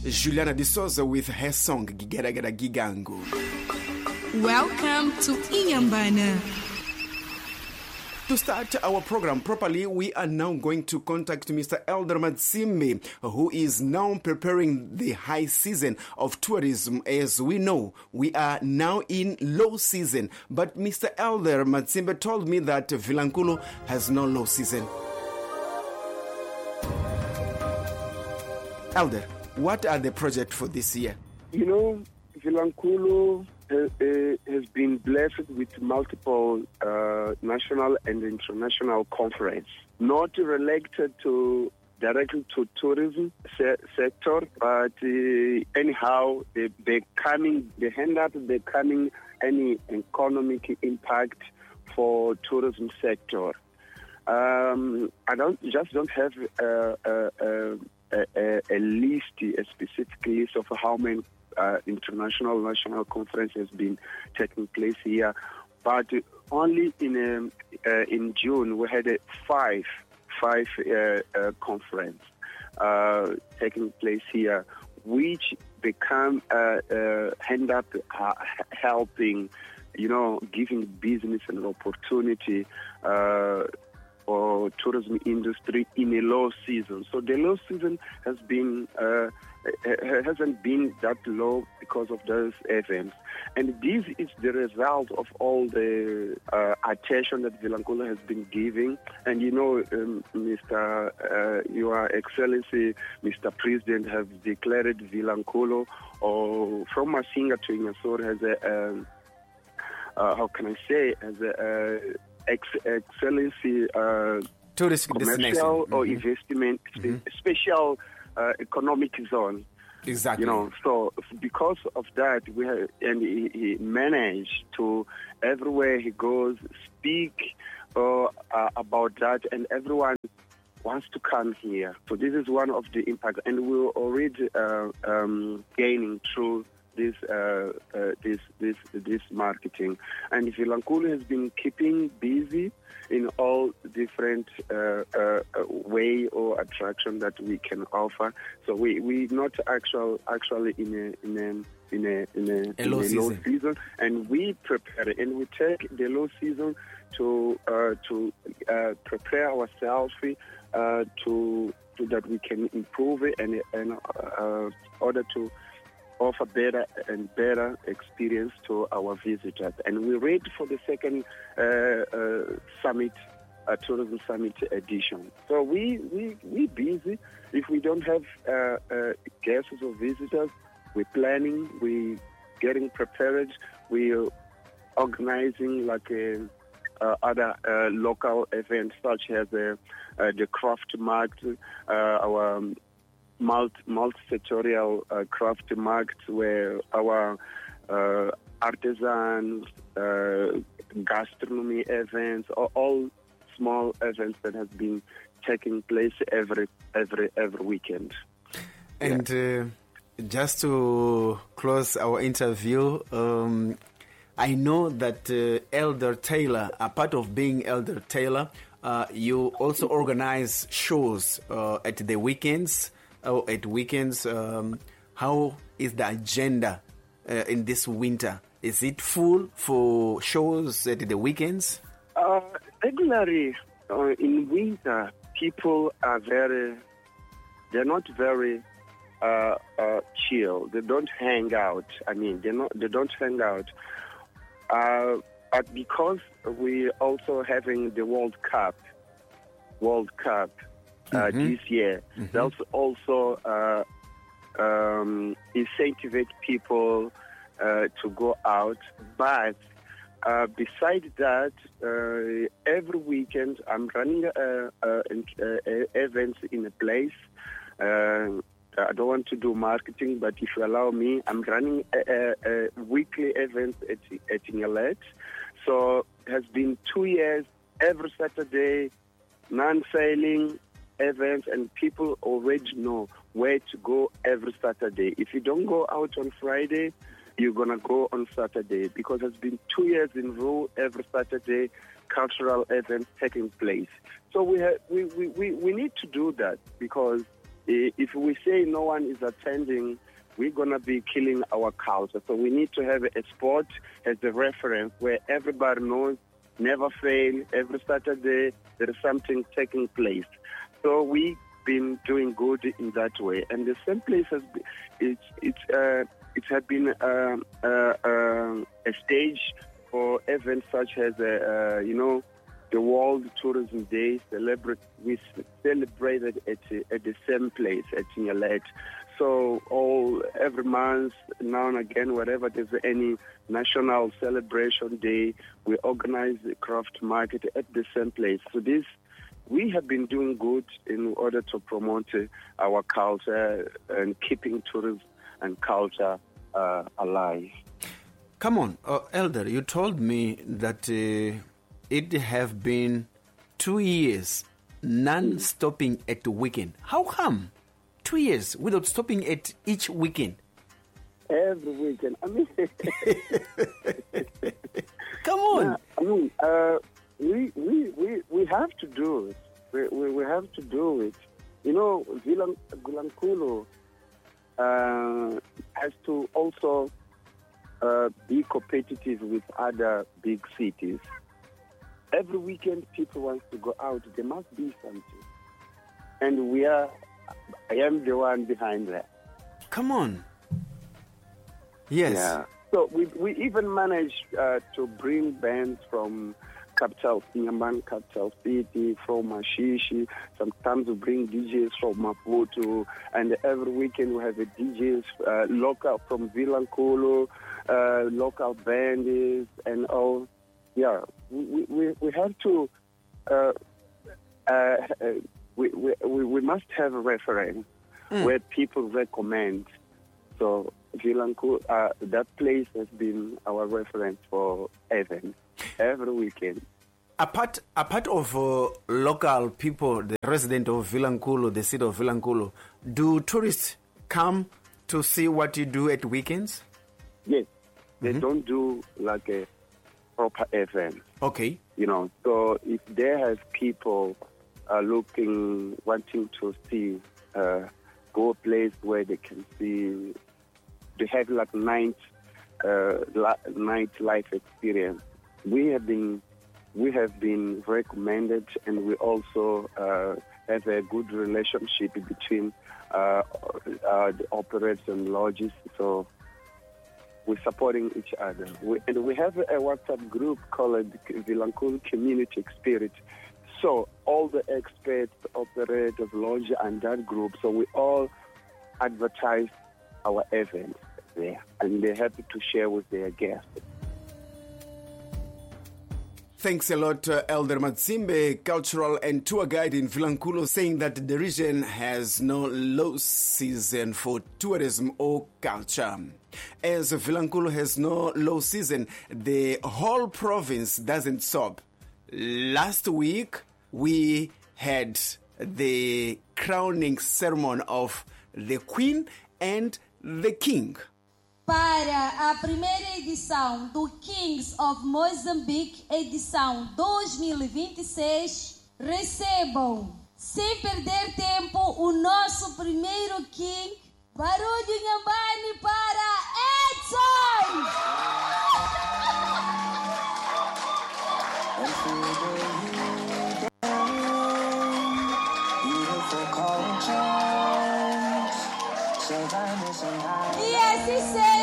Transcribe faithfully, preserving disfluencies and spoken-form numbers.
Juliana De Souza with her song Gigeragera Gigangu. Welcome to Inyambana. To start our program properly, we are now going to contact Mister Elder Matsimbe, who is now preparing the high season of tourism. As we know, we are now in low season. But Mister Elder Matsimbe told me that Vilankulo has no low season. Elder, what are the projects for this year? You know, Vilankulo has, uh, has been blessed with multiple uh, national and international conferences, not related to directly to tourism se- sector, but uh, anyhow, they, they're coming, they end up becoming any economic impact for tourism sector. Um, I don't just don't have uh, uh, uh, a, a, a list, a specific list of how many Uh, international national conference has been taking place here, but only in um, uh, in June we had a five five uh, uh, conference uh, taking place here, which become uh, uh, end up uh, helping, you know, giving business an opportunity uh, for tourism industry in a low season. So the low season has been. Uh, hasn't been that low because of those events. And this is the result of all the uh, attention that Vilankulo has been giving. And you know, um, Mister Uh, Your Excellency, Mister President, have declared Vilankulo, or from Masinga to Ingasore, as a, um, uh, how can I say, as a uh, ex- excellency uh, tourist commercial mm-hmm. or investment mm-hmm. special Uh, economic zone. Exactly. You know, so because of that, we have, and he, he managed to, everywhere he goes, speak uh, uh, about that, and everyone wants to come here. So this is one of the impacts, and we're already uh, um, gaining through this uh, uh, this this this marketing. And Vilankulo has been keeping busy in all different uh, uh, way or attraction that we can offer. So we we not actual actually in a in a in a in a, a, in low, a season. low season, and we prepare and we take the low season to uh, to uh, prepare ourselves uh, to so that we can improve it and and uh, order to offer better and better experience to our visitors. And we're ready for the second uh, uh, summit, uh, tourism summit edition. So we we we busy. If we don't have uh, uh, guests or visitors, we're planning, we're getting prepared, we're organizing like a, uh, other uh, local events such as uh, uh, the craft market, uh, our um, multi multi-sectorial uh, craft markets where our uh, artisans, uh, gastronomy events, all, all small events that have been taking place every every every weekend. And yeah. uh, just to close our interview, um, I know that uh, Elder Taylor, a part of being Elder Taylor, uh, you also organize shows uh, at the weekends. Oh, at weekends, um, how is the agenda uh, in this winter? Is it full for shows at the weekends? Uh, regularly, uh, in winter, people are very, they're not very uh, uh, chill. They don't hang out. I mean, they not, they don't hang out. Uh, but because we're also having the World Cup, World Cup, Uh, mm-hmm. this year. Mm-hmm. That's also uh, um, incentivize people uh, to go out. But uh, besides that, uh, every weekend I'm running uh, uh, uh, events in a place. Uh, I don't want to do marketing, but if you allow me, I'm running a, a, a weekly event at, at Ingalet. So it has been two years, every Saturday, non-sailing events, and people already know where to go every Saturday. If you don't go out on Friday, you're going to go on Saturday, because it's been two years in a row, every Saturday, cultural events taking place. So we, have, we, we, we, we need to do that, because If we say no one is attending, we're going to be killing our culture. So we need to have a sport as a reference where everybody knows, never fail, every Saturday there is something taking place. So we've been doing good in that way. And the same place has been, it's, it's, uh, it has been uh, uh, uh, a stage for events such as, uh, uh, you know, the World Tourism Day. Celebrate, we celebrated at, at the same place, at Nyalet. So all every month, now and again, wherever there's any national celebration day, we organize the craft market at the same place. So this, we have been doing good in order to promote uh, our culture and keeping tourism and culture uh, alive. Come on, uh, Elder, you told me that uh, it have been two years non-stopping at the weekend. How come? Two years without stopping at each weekend. Every weekend. I mean, come on. Yeah, I mean, uh, we, we we we have to do it. We we, we have to do it. You know, Vilankulo uh, has to also uh, be competitive with other big cities. Every weekend, people want to go out. There must be something, and we are. I am the one behind that. Come on. Yes. Yeah. So we we even managed uh, to bring bands from capital, Inyaman, capital city, from Mashishi. Sometimes we bring D Js from Maputo, and every weekend we have a D Js uh, local from Vilankulo, uh, local bands, and all. Yeah, we we we have to. Uh, uh, We, we we must have a reference mm. where people recommend. So Vilankulo, uh, that place has been our reference for events every weekend. Apart apart of uh, local people, the resident of Vilankulo, the city of Vilankulo, do tourists come to see what you do at weekends? Yes, they mm-hmm. don't do like a proper event. Okay. You know, so if there has people are looking, wanting to see, uh, go a place where they can see, they have like night, uh, night life experience. We have been, we have been recommended, and we also uh, have a good relationship between uh, uh, the operators and lodges. So we're supporting each other. We, and we have a WhatsApp group called Vilankulo Community Spirit. So all the experts, operators, lodge, and that group, so we all advertise our events there, and they're happy to share with their guests. Thanks a lot, uh, Elder Matsimbe, cultural and tour guide in Vilankulo, saying that the region has no low season for tourism or culture. As Vilankulo has no low season, the whole province doesn't stop. Last week, we had the crowning ceremony of the Queen and the King. Para a primeira edição do Kings of Mozambique, edição dois mil e vinte e seis, recebam, sem perder tempo, o nosso primeiro King, Barulho Inhambane para Edson! E assim seja.